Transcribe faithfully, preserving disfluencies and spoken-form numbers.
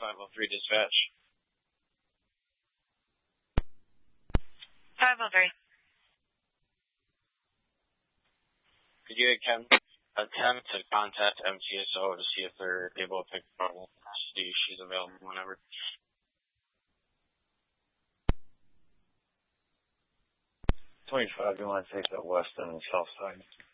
five oh three dispatch. five oh three. Could you attempt, attempt to contact M T S O to see if they're able to pick up custody? She's available whenever. twenty-five, you want to take the west and the south side?